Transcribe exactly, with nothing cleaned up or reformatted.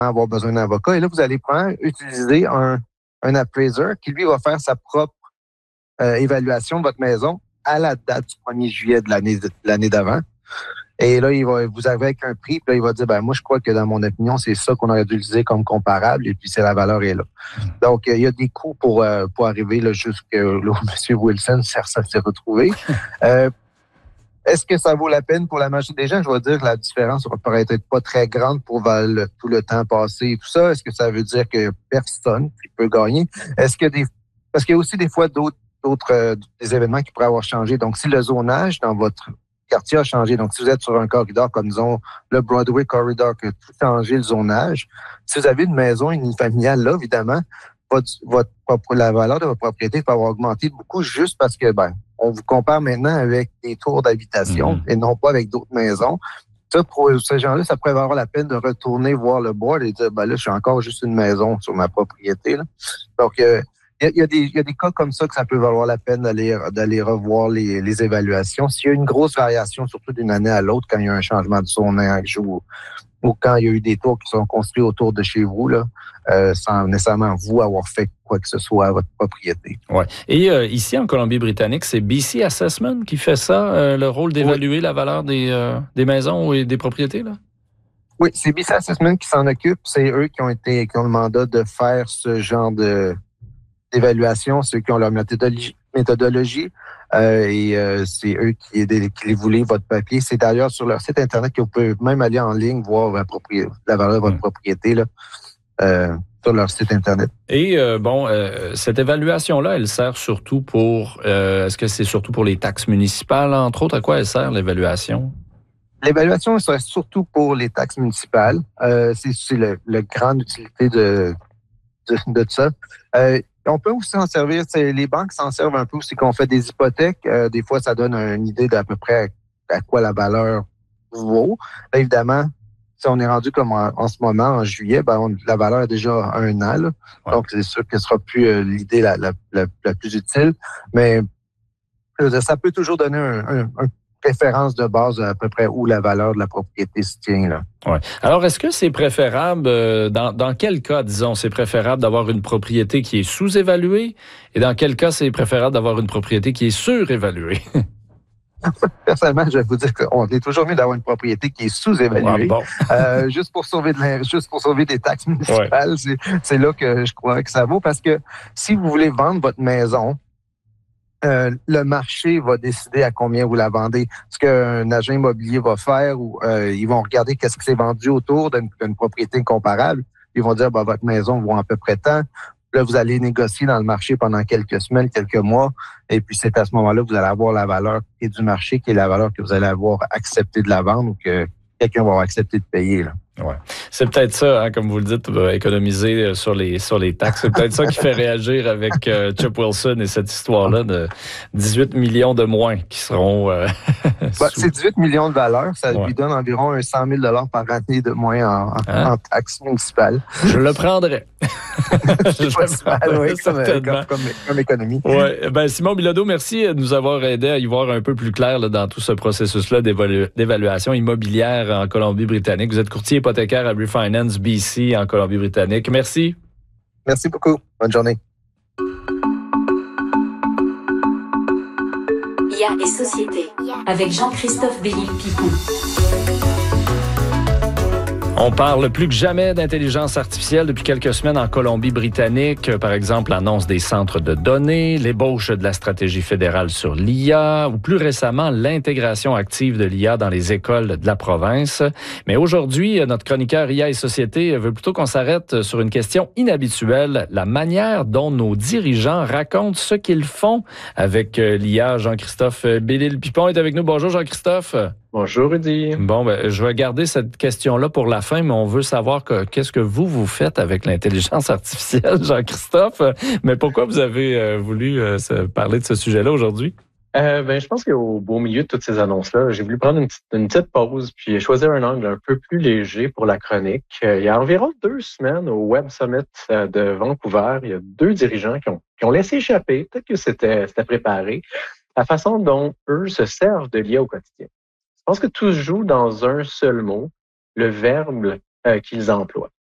avoir besoin d'un avocat. Et là, vous allez prendre, utiliser un, un appraiser qui, lui, va faire sa propre euh, évaluation de votre maison à la date du premier juillet de l'année, de l'année d'avant. Et là, il va vous arriver avec un prix, puis là, il va dire, ben moi, je crois que dans mon opinion, c'est ça qu'on aurait dû utiliser comme comparable, et puis c'est la valeur est là. Donc, il y a des coûts pour, euh, pour arriver là, jusque là où M. Wilson ça, ça s'est retrouvé. Euh, est-ce que ça vaut la peine pour la majorité des gens? Je vais dire que la différence ne pourrait être pas très grande pour le, tout le temps passé et tout ça. Est-ce que ça veut dire que personne qui peut gagner? Est-ce que des... Parce qu'il y a aussi des fois d'autres, d'autres euh, des événements qui pourraient avoir changé. Donc, si le zonage dans votre quartier a changé, donc si vous êtes sur un corridor comme, disons, le Broadway Corridor, qui a tout changé le zonage, si vous avez une maison unifamiliale, là, évidemment, votre, votre, la valeur de votre propriété peut avoir augmenté beaucoup juste parce que, ben, on vous compare maintenant avec des tours d'habitation mmh. et non pas avec d'autres maisons. Ça, pour ces gens-là, ça pourrait avoir la peine de retourner voir le board et dire, ben là, je suis encore juste une maison sur ma propriété. Là. Donc, il euh, y, y, a des, y a des cas comme ça que ça peut valoir la peine d'aller, d'aller revoir les, les évaluations. S'il y a une grosse variation, surtout d'une année à l'autre, quand il y a un changement de zonage ou, ou quand il y a eu des tours qui sont construits autour de chez vous, là, euh, sans nécessairement vous avoir fait quoi que ce soit à votre propriété. Ouais. Et euh, ici, en Colombie-Britannique, c'est B C Assessment qui fait ça, euh, le rôle d'évaluer oui. la valeur des, euh, des maisons et des propriétés, là? Oui, c'est B C Assessment qui s'en occupe. C'est eux qui ont été qui ont le mandat de faire ce genre de d'évaluation, ceux qui ont leur méthodologie. méthodologie euh, et euh, c'est eux qui, qui vous livrent votre papier. C'est d'ailleurs sur leur site Internet que vous pouvez même aller en ligne voir la, propri- la valeur de votre mmh. propriété là, euh, sur leur site Internet. Et euh, bon, euh, cette évaluation-là, elle sert surtout pour... Euh, est-ce que c'est surtout pour les taxes municipales, entre autres? À quoi elle sert, l'évaluation? L'évaluation sert surtout pour les taxes municipales. Euh, c'est c'est le, le grande utilité de, de, de ça. Euh, On peut aussi en servir, les banques s'en servent un peu aussi quand on fait des hypothèques. Euh, des fois, ça donne une idée d'à peu près à, à quoi la valeur vaut. Là, évidemment, si on est rendu comme en, en ce moment, en juillet, ben on, la valeur a déjà un an. Là. Ouais. Donc, c'est sûr que ce sera plus euh, l'idée la, la, la, la plus utile. Mais ça peut toujours donner un, un, un préférence de base à peu près où la valeur de la propriété se tient. Là. Ouais. Alors, est-ce que c'est préférable, euh, dans, dans quel cas, disons, c'est préférable d'avoir une propriété qui est sous-évaluée et dans quel cas c'est préférable d'avoir une propriété qui est surévaluée? Personnellement, je vais vous dire qu'on est toujours mieux d'avoir une propriété qui est sous-évaluée. Ah bon. euh, juste pour sauver de la, juste pour sauver des taxes municipales, ouais. c'est, c'est là que je crois que ça vaut parce que si vous voulez vendre votre maison, Euh, le marché va décider à combien vous la vendez. Ce qu'un agent immobilier va faire, ou euh, ils vont regarder qu'est-ce qui s'est vendu autour d'une, d'une propriété comparable. Ils vont dire, bah, votre maison vaut à peu près tant. Là, vous allez négocier dans le marché pendant quelques semaines, quelques mois. Et puis, c'est à ce moment-là que vous allez avoir la valeur qui est du marché, qui est la valeur que vous allez avoir accepté de la vendre ou que quelqu'un va avoir accepté de payer, là. Ouais. C'est peut-être ça, hein, comme vous le dites, économiser sur les, sur les taxes. C'est peut-être ça qui fait réagir avec euh, Chip Wilson et cette histoire-là de dix-huit millions de moins qui seront... Euh, bah, c'est dix-huit millions de valeur. Ça ouais. lui donne environ cent mille dollars par année de moins en, hein? en taxes municipales. Je le prendrais. Je le prendrais, oui, comme, comme, comme, comme économie. Ouais. Ben, Simon Bilodeau, merci de nous avoir aidé à y voir un peu plus clair là, dans tout ce processus-là d'évalu- d'évaluation immobilière en Colombie-Britannique. Vous êtes courtier hypothécaire à Refinance B C en Colombie-Britannique. Merci. Merci beaucoup. Bonne journée. I A et Société avec Jean-Christophe Bellil-Picou. On parle plus que jamais d'intelligence artificielle depuis quelques semaines en Colombie-Britannique. Par exemple, l'annonce des centres de données, l'ébauche de la stratégie fédérale sur l'I A ou plus récemment, l'intégration active de l'I A dans les écoles de la province. Mais aujourd'hui, notre chroniqueur I A et Société veut plutôt qu'on s'arrête sur une question inhabituelle, la manière dont nos dirigeants racontent ce qu'ils font avec l'I A. Jean-Christophe Bellil-Pipon est avec nous. Bonjour Jean-Christophe. Bonjour, Rudy. Bon, ben, je vais garder cette question-là pour la fin, mais on veut savoir que, qu'est-ce que vous, vous faites avec l'intelligence artificielle, Jean-Christophe. Mais pourquoi vous avez euh, voulu euh, parler de ce sujet-là aujourd'hui? Euh, ben, je pense qu'au beau milieu de toutes ces annonces-là, j'ai voulu prendre une petite, une petite pause puis choisir un angle un peu plus léger pour la chronique. Euh, il y a environ deux semaines, au Web Summit euh, de Vancouver, il y a deux dirigeants qui ont, qui ont laissé échapper, peut-être que c'était, c'était préparé, la façon dont eux se servent de l'I A au quotidien. Je pense que tout se joue dans un seul mot, le verbe euh, qu'ils emploient.